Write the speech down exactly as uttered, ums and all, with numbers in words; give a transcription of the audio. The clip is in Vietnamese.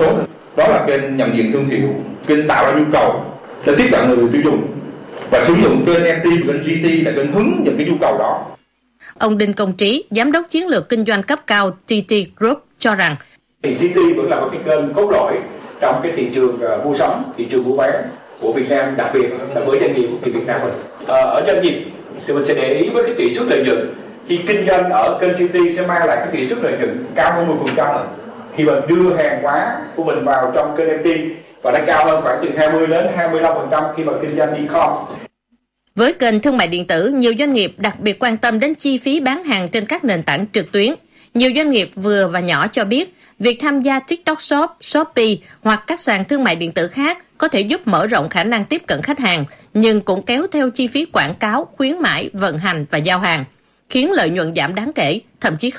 số đó là kênh nhận diện thương hiệu, kênh tạo ra nhu cầu để tiếp cận người tiêu dùng, và sử dụng kênh em tê và kênh giê tê là kênh hứng những cái nhu cầu đó. Ông Đinh Công Trí, giám đốc chiến lược kinh doanh cấp cao tê tê Group cho rằng thì giê tê vẫn là một cái kênh cốt lõi trong cái thị trường uh, mua sắm, thị trường mua bán của Việt Nam, đặc biệt là với doanh nghiệp của Việt Nam mình. À, ở doanh nghiệp thì mình sẽ để ý với cái tỷ suất lợi nhuận. Khi kinh doanh ở kênh giê tê sẽ mang lại cái tỷ suất lợi nhuận cao hơn mười phần trăm lần. Khi mình đưa hàng hóa của mình vào trong kênh em tê và nó cao hơn khoảng từ hai mươi đến hai mươi lăm phần trăm khi mà kinh doanh e-com. Với kênh thương mại điện tử, nhiều doanh nghiệp đặc biệt quan tâm đến chi phí bán hàng trên các nền tảng trực tuyến. Nhiều doanh nghiệp vừa và nhỏ cho biết, việc tham gia TikTok Shop, Shopee hoặc các sàn thương mại điện tử khác có thể giúp mở rộng khả năng tiếp cận khách hàng, nhưng cũng kéo theo chi phí quảng cáo, khuyến mãi, vận hành và giao hàng, khiến lợi nhuận giảm đáng kể, thậm chí không